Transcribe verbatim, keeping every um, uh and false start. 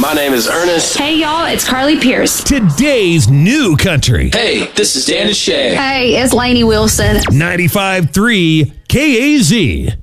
My name is Ernest. Hey, y'all, it's Carly Pierce. Today's new country. Hey, this is Dan Shay. Hey, it's Lainey Wilson. ninety-five point three K A Z.